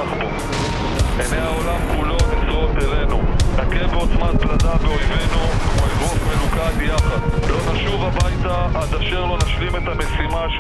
נפתח בו. עיני העולם כולו נשואות אלינו. נכה בעוצמת פלדה באויבינו, כמו אגרוף מלוכד יחד. לא נשוב הביתה עד אשר לא נשלים את המשימה